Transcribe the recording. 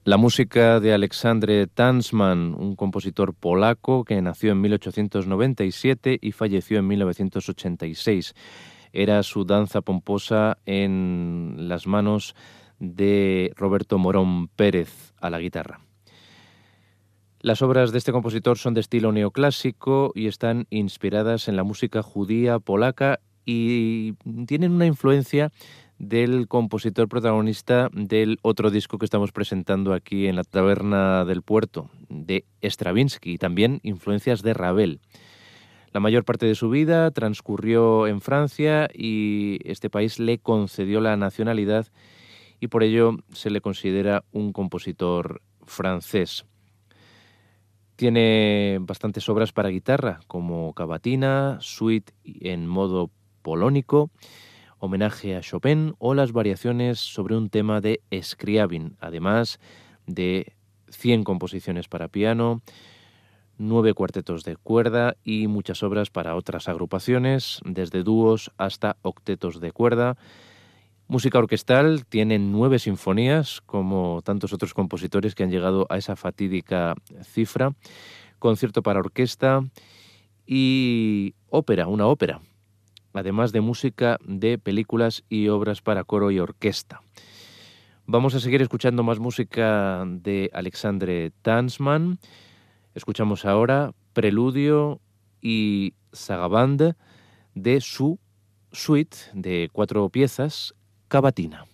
La música de Aleksandr Tansman, un compositor polaco que nació en 1897 y falleció en 1986. Era su danza pomposa en las manos de Roberto Morón Pérez a la guitarra. Las obras de este compositor son de estilo neoclásico y están inspiradas en la música judía polaca y tienen una influencia del compositor protagonista del otro disco que estamos presentando aquí en la Taberna del Puerto, de Stravinsky, y también influencias de Ravel. La mayor parte de su vida transcurrió en Francia y este país le concedió la nacionalidad y por ello se le considera un compositor francés. Tiene bastantes obras para guitarra, como Cavatina, Suite en modo polónico, Homenaje a Chopin o las variaciones sobre un tema de Scriabin, además de 100 composiciones para piano, 9 cuartetos de cuerda y muchas obras para otras agrupaciones, desde dúos hasta octetos de cuerda. Música orquestal, tiene 9 sinfonías, como tantos otros compositores que han llegado a esa fatídica cifra, concierto para orquesta y ópera, una ópera, además de música de películas y obras para coro y orquesta. Vamos a seguir escuchando más música de Aleksandr Tansman. Escuchamos ahora Preludio y Sarabande de su suite de 4 piezas, Cavatina.